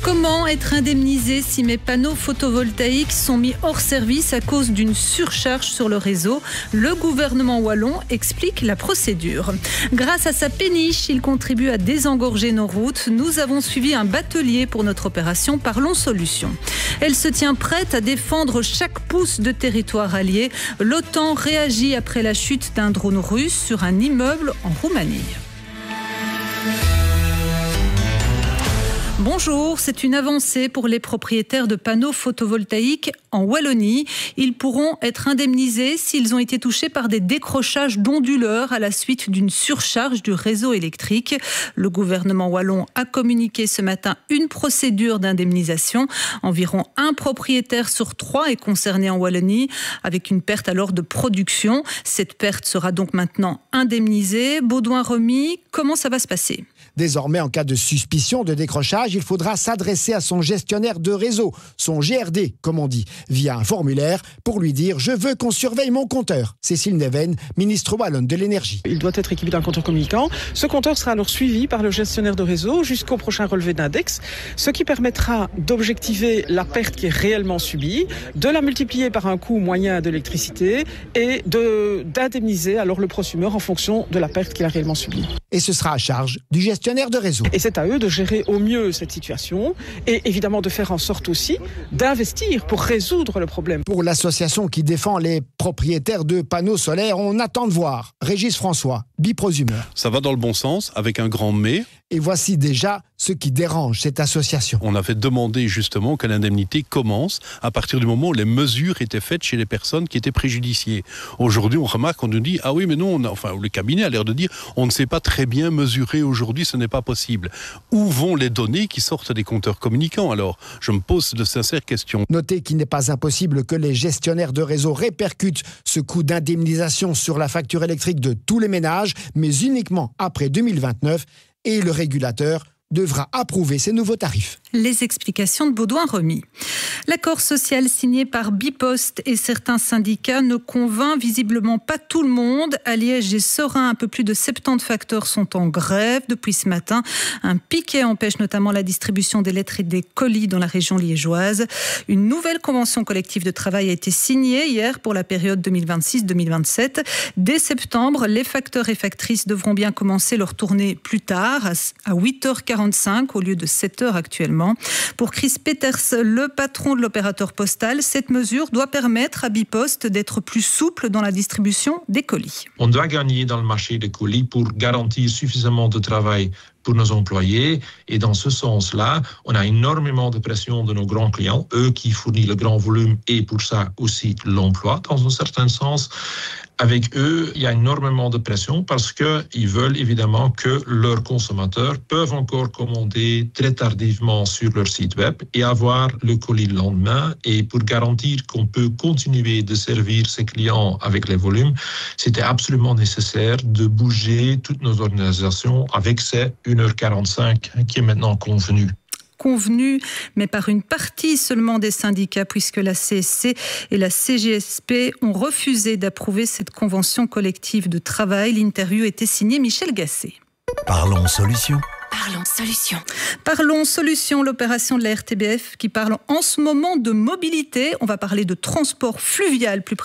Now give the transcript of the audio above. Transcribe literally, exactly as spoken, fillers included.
Comment être indemnisé si mes panneaux photovoltaïques sont mis hors service à cause d'une surcharge sur le réseau? Le gouvernement wallon explique la procédure. Grâce à sa péniche, il contribue à désengorger nos routes. Nous avons suivi un batelier pour notre opération Parlons Solutions. Elle se tient prête à défendre chaque pouce de territoire allié. L'OTAN réagit après la chute d'un drone russe sur un immeuble en Roumanie. Bonjour, c'est une avancée pour les propriétaires de panneaux photovoltaïques en Wallonie. Ils pourront être indemnisés s'ils ont été touchés par des décrochages d'onduleurs à la suite d'une surcharge du réseau électrique. Le gouvernement wallon a communiqué ce matin une procédure d'indemnisation. Environ un propriétaire sur trois est concerné en Wallonie, avec une perte alors de production. Cette perte sera donc maintenant indemnisée. Baudouin-Remy, comment ça va se passer ? Désormais, en cas de suspicion de décrochage, il faudra s'adresser à son gestionnaire de réseau, son G R D, comme on dit, via un formulaire pour lui dire « Je veux qu'on surveille mon compteur ». Cécile Neven, ministre wallonne de l'énergie. Il doit être équipé d'un compteur communicant. Ce compteur sera alors suivi par le gestionnaire de réseau jusqu'au prochain relevé d'index, ce qui permettra d'objectiver la perte qui est réellement subie, de la multiplier par un coût moyen d'électricité et de, d'indemniser alors le prosumeur en fonction de la perte qu'il a réellement subie. Et ce sera à charge du gestionnaire de réseau. Et c'est à eux de gérer au mieux cette situation et évidemment de faire en sorte aussi d'investir pour résoudre le problème. Pour l'association qui défend les propriétaires de panneaux solaires, on attend de voir. Régis François, biprosumeur. Ça va dans le bon sens, avec un grand mais. Et voici déjà ce qui dérange cette association. On avait demandé justement que l'indemnité commence à partir du moment où les mesures étaient faites chez les personnes qui étaient préjudiciées. Aujourd'hui, on remarque, on nous dit, ah oui, mais non, on a, enfin, le cabinet a l'air de dire, on ne sait pas très bien mesurer aujourd'hui, ce n'est pas possible. Où vont les données qui sortent des compteurs communicants alors? Je me pose de sincères questions. Notez qu'il n'est pas impossible que les gestionnaires de réseau répercutent ce coût d'indemnisation sur la facture électrique de tous les ménages, mais uniquement après deux mille vingt-neuf, et le régulateur devra approuver ces nouveaux tarifs. Les explications de Baudouin-Remy. L'accord social signé par Bipost et certains syndicats ne convainc visiblement pas tout le monde. À Liège et Sorin, un peu plus de soixante-dix facteurs sont en grève depuis ce matin. Un piquet empêche notamment la distribution des lettres et des colis dans la région liégeoise. Une nouvelle convention collective de travail a été signée hier pour la période deux mille vingt-six deux mille vingt-sept. Dès septembre, les facteurs et factrices devront bien commencer leur tournée plus tard, à huit heures quarante-cinq au lieu de sept heures actuellement. Pour Chris Peters, le patron de l'opérateur postal, cette mesure doit permettre à Bipost d'être plus souple dans la distribution des colis. On doit gagner dans le marché des colis pour garantir suffisamment de travail pour nos employés. Et dans ce sens-là, on a énormément de pression de nos grands clients, eux qui fournissent le grand volume et pour ça aussi l'emploi, dans un certain sens. Avec eux, il y a énormément de pression parce qu'ils veulent évidemment que leurs consommateurs peuvent encore commander très tardivement sur leur site web et avoir le colis le lendemain. Et pour garantir qu'on peut continuer de servir ces clients avec les volumes, c'était absolument nécessaire de bouger toutes nos organisations avec ces une heure quarante-cinq qui est maintenant convenu. Convenu, mais par une partie seulement des syndicats, puisque la C S C et la C G S P ont refusé d'approuver cette convention collective de travail. L'interview était signée Michel Gasset. Parlons solutions. Parlons solutions. Parlons solutions, l'opération de la R T B F qui parle en ce moment de mobilité. On va parler de transport fluvial plus